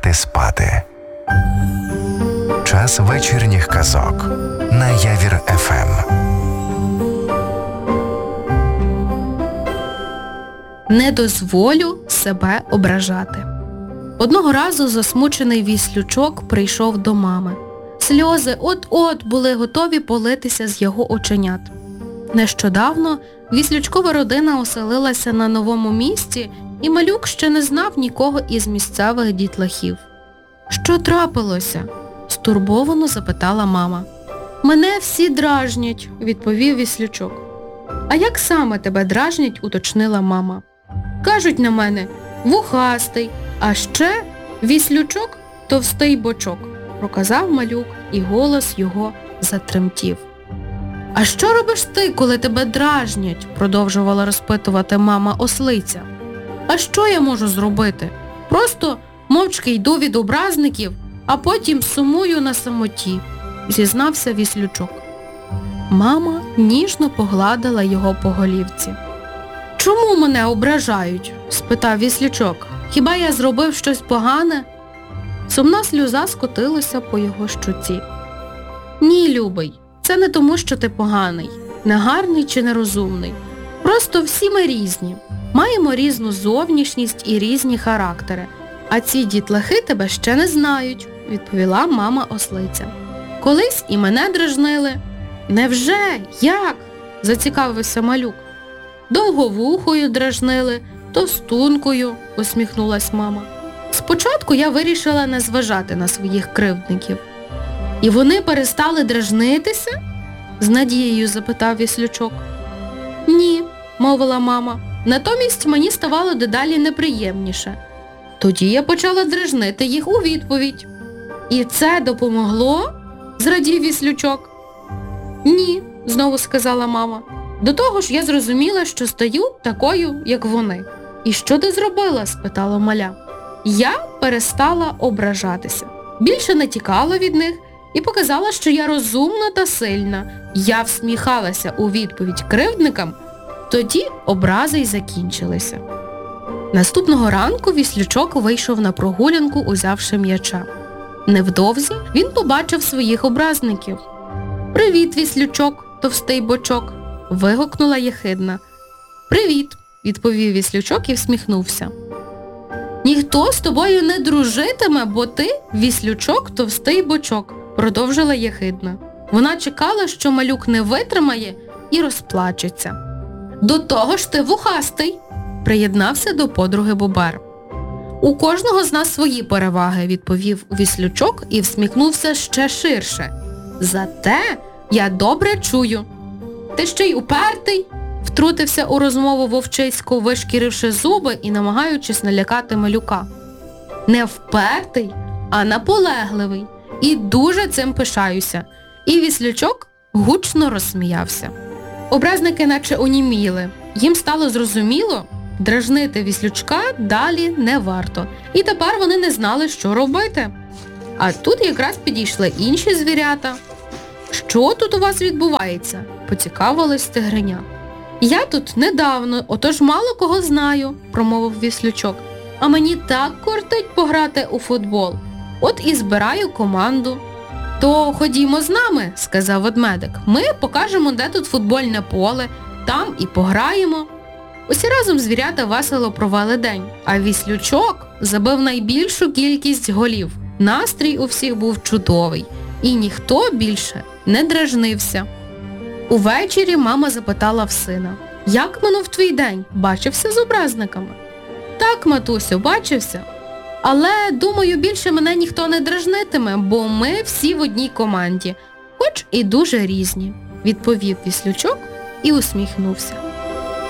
лягати спати. Час вечірніх казок на Явір ФМ. Не дозволю себе ображати. Одного разу засмучений Віслючок прийшов до мами. Сльози от-от були готові политися з його оченят. Нещодавно Віслючкова родина оселилася на новому місці, і малюк ще не знав нікого із місцевих дітлахів. «Що трапилося?» – стурбовано запитала мама. «Мене всі дражнять», – відповів Віслючок. «А як саме тебе дражнять?» – уточнила мама. «Кажуть на мене, вухастий, а ще Віслючок – товстий бочок», – проказав малюк, і голос його затремтів. «А що робиш ти, коли тебе дражнять?» – продовжувала розпитувати мама ослиця. «А що я можу зробити? Просто мовчки йду від образників, а потім сумую на самоті», – зізнався Віслючок. Мама ніжно погладила його по голівці. «Чому мене ображають?» – спитав Віслючок. «Хіба я зробив щось погане?» Сумна сльоза скотилася по його щоці. «Ні, любий, це не тому, що ти поганий, негарний чи нерозумний. Просто всі ми різні. Маємо різну зовнішність і різні характери. А ці дітлахи тебе ще не знають», – відповіла мама ослиця. «Колись і мене дражнили». «Невже? Як?» – зацікавився малюк. «Довговухою дражнили, товстункою», – усміхнулась мама. «Спочатку я вирішила не зважати на своїх кривдників». «І вони перестали дражнитися?» – з надією запитав Віслючок. «Ні», – мовила мама, – «натомість мені ставало дедалі неприємніше. Тоді я почала дражнити їх у відповідь». «І це допомогло?» – зрадів Віслючок. «Ні», – знову сказала мама. «До того ж я зрозуміла, що стаю такою, як вони». «І що ти зробила?» – спитала маля. «Я перестала ображатися. Більше не тікала від них і показала, що я розумна та сильна. Я всміхалася у відповідь кривдникам, тоді образи й закінчилися». Наступного ранку Віслючок вийшов на прогулянку, узявши м'яча. Невдовзі він побачив своїх образників. «Привіт, Віслючок, товстий бочок», – вигукнула єхидна. «Привіт», – відповів Віслючок і всміхнувся. «Ніхто з тобою не дружитиме, бо ти, Віслючок, товстий бочок», – продовжила єхидна. Вона чекала, що малюк не витримає і розплачеться. «До того ж ти вухастий», – приєднався до подруги Бобер. «У кожного з нас свої переваги», – відповів Віслючок і всміхнувся ще ширше. «Зате я добре чую». «Ти ще й упертий», – втрутився у розмову Вовчисько, вишкіривши зуби і намагаючись налякати малюка. «Не впертий, а наполегливий. І дуже цим пишаюся». І Віслючок гучно розсміявся. Образники наче оніміли. Їм стало зрозуміло, дражнити Віслючка далі не варто. І тепер вони не знали, що робити. А тут якраз підійшли інші звірята. «Що тут у вас відбувається?» – поцікавилась тигриня. «Я тут недавно, отож мало кого знаю», – промовив Віслючок. «А мені так кортить пограти у футбол. От і збираю команду». «То ходімо з нами», – сказав ведмедик. «Ми покажемо, де тут футбольне поле, там і пограємо». Усі разом звірята весело провели день, а Віслючок забив найбільшу кількість голів. Настрій у всіх був чудовий, і ніхто більше не дражнився. Увечері мама запитала в сина: «Як минув твій день? Бачився з образниками?» «Так, матусю, бачився. Але, думаю, більше мене ніхто не дражнитиме, бо ми всі в одній команді, хоч і дуже різні», – відповів Віслючок і усміхнувся.